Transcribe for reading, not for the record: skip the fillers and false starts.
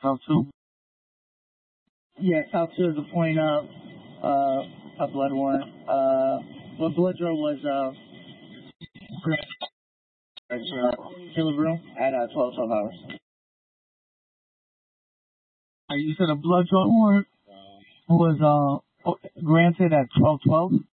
South 2? Yeah, South 2 is a point of a blood warrant. What blood draw was Killebrew at 12 hours. You said a blood draw warrant was granted at 12:12?